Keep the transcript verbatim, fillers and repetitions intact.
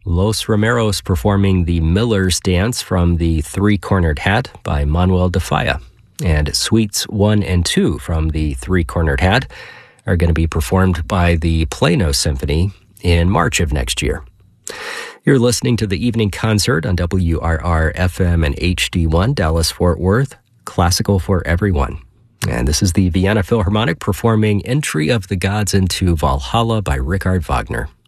Los Romeros performing the Miller's Dance from the Three-Cornered Hat by Manuel de Falla. And Suites one and two from the Three-Cornered Hat are going to be performed by the Plano Symphony in March of next year. You're listening to the Evening Concert on W R R F M and H D one, Dallas-Fort Worth, classical for everyone. And this is the Vienna Philharmonic performing Entry of the Gods into Valhalla by Richard Wagner.